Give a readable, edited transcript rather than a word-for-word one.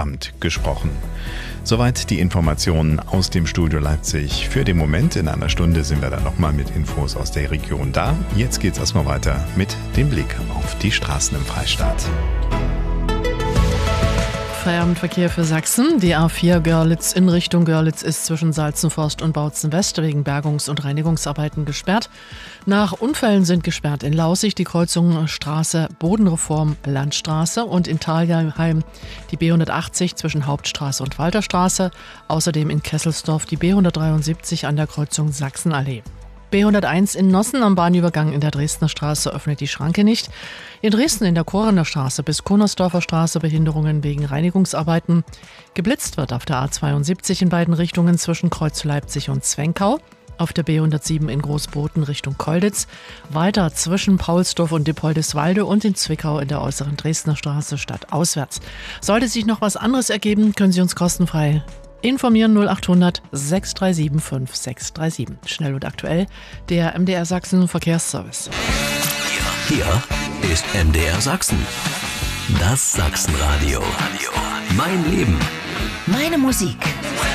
Verkehrsamt gesprochen. Soweit die Informationen aus dem Studio Leipzig. Für den Moment, in einer Stunde sind wir dann nochmal mit Infos aus der Region da. Jetzt geht's erstmal weiter mit dem Blick auf die Straßen im Freistaat. Feierabendverkehr für Sachsen. Die A4 Görlitz in Richtung Görlitz ist zwischen Salzenforst und Bautzen West wegen Bergungs- und Reinigungsarbeiten gesperrt. Nach Unfällen sind gesperrt in Laußig die Kreuzung Straße Bodenreform Landstraße und in Thalheim die B180 zwischen Hauptstraße und Walterstraße. Außerdem in Kesselsdorf die B173 an der Kreuzung Sachsenallee. B101 in Nossen am Bahnübergang in der Dresdner Straße öffnet die Schranke nicht. In Dresden in der Korener Straße bis Konersdorfer Straße Behinderungen wegen Reinigungsarbeiten. Geblitzt wird auf der A72 in beiden Richtungen zwischen Kreuz Leipzig und Zwenkau. Auf der B107 in Großboten Richtung Kolditz. Weiter zwischen Paulsdorf und Dippoldiswalde und in Zwickau in der äußeren Dresdner Straße stadtauswärts. Sollte sich noch was anderes ergeben, können Sie uns kostenfrei informieren 0800 637 5637. Schnell und aktuell, der MDR Sachsen Verkehrsservice. Hier ist MDR Sachsen. Das Sachsenradio. Mein Leben. Meine Musik.